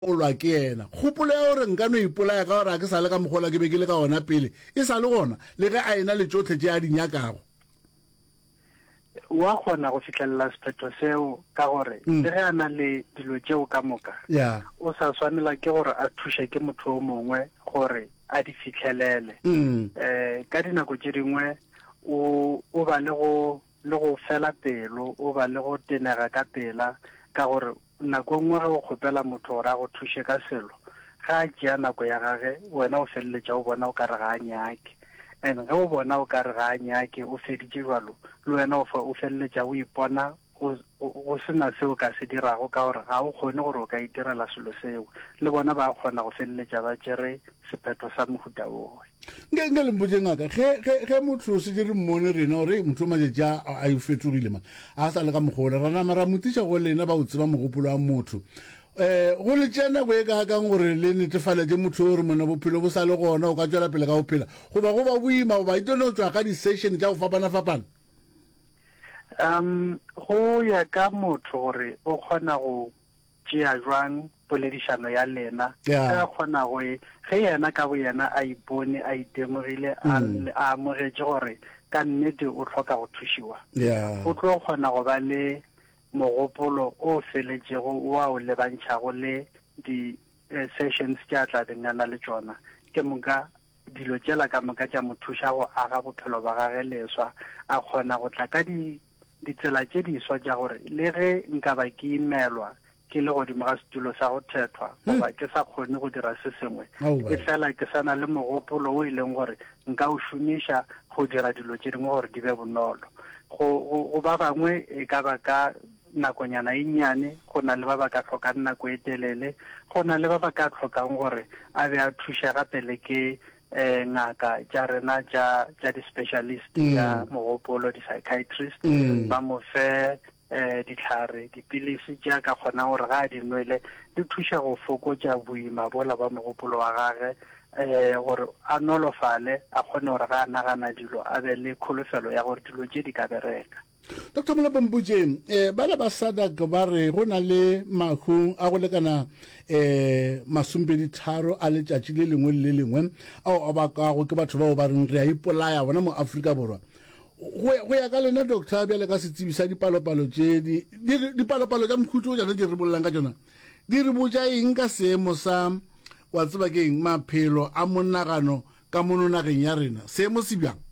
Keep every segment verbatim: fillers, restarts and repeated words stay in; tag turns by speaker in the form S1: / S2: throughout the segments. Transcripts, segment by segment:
S1: o lwa ke yena kgopolo ya gore nka no ipolaya ka gore a ke sa le ka mogola ke be ke le ka ona pele e sa le gona le ge a ena le tsotlhe tše a di nyakago
S2: wa kgona go fitlhelela sephetho seo ka gore le ge a na le dilo tšeo ka moka o sa swanela ke gore a thuše ke motho o mongwe gore a di fitlhelele um ka dinako tše dingwe o ba le go le go fela pelo o ba le go tenega ka pela ka gore nako nngwe ge o kgopela motho gore a go thuše ka selo ga a tšea nako ya gage wena o feleletša o bona o ka re ga a nyake and ge o bona o ka re ga a nyake o feditše jalo le wena o feleletša o ipona go sena seo ka se dirago ka gore ga o kgone gore o ka itirela selo seo le bona ba kgona go feleletša ba tšere sephetho sa mohuta owe
S1: nke nke le mpotse ngaka ge motho se dire mmone rena gore motho o matšatši a ifetogile man a sa le ka mogole rana mara motiša go lena ba o tseba mogopolo wa motho um go le tšea nako e kaakang gore le netefaletše motho gore mona bophelo bo sa le gona o ka tswela pele ka go phela goba go ba boima goba itone o tswa ka di-session tša go fapana-fapana
S2: um go ya ka motho gore o kgona go tšea jwang poledišano ya lena ga kgona go ge yena ka bo yena a ipone a itemogile a amogetše gore ka nnete o tlhoka go thušiwa o tlo kgona go ba le mogopolo o feletšego wa o lebantšhago le di-sessions tše a tla dengana le tšona ke moka dilo tšela ka moka tša mo thuša go aga bophelo ba gage leswa a kgona go tla ka ditsela tše diswa tša gore le ge nka ba ke imelwa ke le godimo ga setulo sa go thethwa goba ke sa kgone go dira se sengwe e fela ke sana le mogopolo o e leng gore nka o šomiša go dira dilo tše dingwe gore di be bonolo go ba bangwe e ka ba ka nakonyana e nnyane go na le ba ba ka tlhokang nako e telele go na le ba ba ka tlhokang gore a be a thušega pele ke um ngaka tša rena tša di-specialist tša mogopolo di-psychiatrist ba mo fe um ditlhare dipilisi tša ka kgonang gore ga a di nwele di thuša go fokotša boima bola ba mogopolo wa gage um gore a nolofale a kgone gore ga a nagana dilo a be le kholofelo ya gore dilo tše di ka bereka
S1: Doctor Molapomputše um ba le ba sadak ba re go na le mahu a go lekana um masompedi tharo a letšatši le lengwe le lengwe ao a bakago ke batho bao ba reng re a ipolaya bona mo Afrika Borwa go ya ka lena doctor bjale ka setsebi sa dipalopalo tše dipalopalo tša mokhutlo o jana di re bolelang ka tšona di re botša eng ka seemo sa wa tseba ke eng maphelo a monagano ka mono nageng ya rena seemo se bjang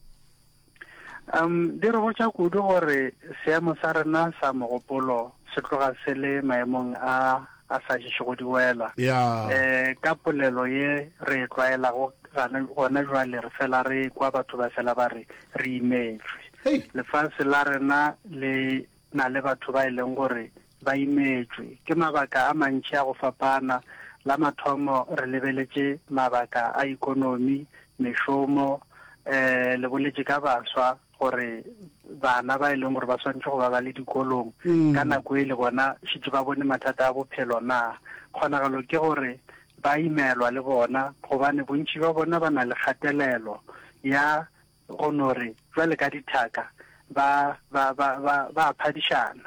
S2: um di re botša kudu gore seemo sa rena sa mogopolo se tloga se le maemong a a sa šešego di wela um ka polelo ye re e tlwaelago gona jwale re fela re kwa batho ba fela ba re re imetswe lefatshe la rena le na le batho ba e leng gore ba imetswe ke mabaka a mantši a go fapana la mathomo re lebeletše mabaka a ikonomi mešomo um le boletše ka baswa gore bana ba e leng gore ba swantse go ba ba le dikolong ka nako e le bona šitse ba bone mathata a bophelo na kgonagalo ke gore ba imelwa le bona gobane bontši ba bona ba na le kgatelelo ya gonore jwale ka dithaka ba ba ba ba ba phadišana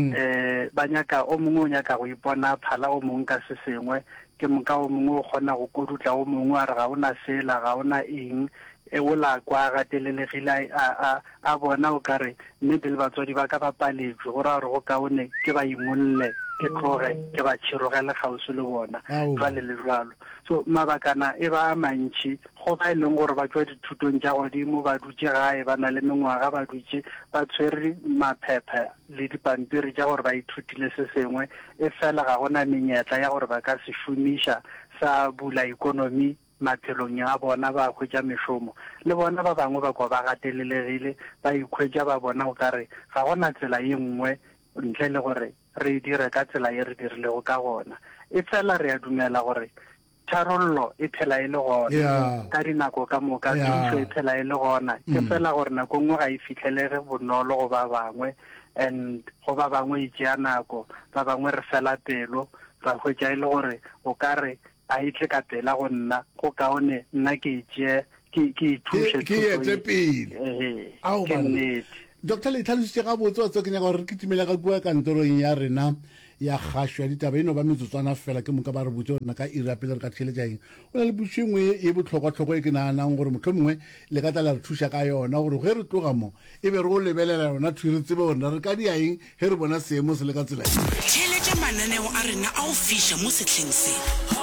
S2: eh ba nyaka o mongwe o nyaka go ipona phala o mongwe ka se sengwe ke moka o mongwe o kgona go kodutla o mongwe a re ga ona sela ga ona eng e o la kwa ga telelegile a a bona o kare nnete le batswadi ba ka ba paletswe go ra gore go kaone ke ba imolle ke tloge ke ba tšhirogele kgauso le bona jwale le jwalo so mabakana e ba mantši go ba e leng gore ba tswa dithutong tša godimo ba dutse gae ba na le mengwaga ba dutse ba tshwere maphepha le dipampiri tša gore ba ithutile se sengwe e fela ga gona menyetla ya gore ba ka se šomiša sa bula ikonomi maphelong a bona ba hwetša mešomo le bona ba bangwe ba kwa ba gatelelegile ba ikhwetša ba bona o kare ga gona tsela ye nngwe ntle le gore re dire ka tsela ye re dirilego ka gona e fela re a dumela gore tharollo e phela e le gona ka dinako ka moka thušo e phela e le gona ke fela gore nako nngwe ga e fitlhelege bonolo go ba bangwe and go ba bangwe e tšea nako ba bangwe re fela pelo ra hwetša e le gore o kare a itle ka pela go nna go kaone nna ke itše ke ithuše
S1: ke etse pele
S2: ke nnete
S1: Doctor le tlhalositse ga botse wa tso ke nyaka gore re kitimela ka bua kantorong ya rena ya kgašo ya ditaba eno ba metsotswana fela ke moka ba re botse rona ka ira pele re ka theletša eng o na le botse engwe e botlhokwa-tlhokwa e ke naganang gore motlho mongwe le ka tla la re thuša ka yona gore ge re tloga mo e be re go lebelela yona thu re tsebe gorena re ka dia eng ge re bona seemo se le ka tsela
S3: theletša mananeo a rena a go fiša mo setlheng se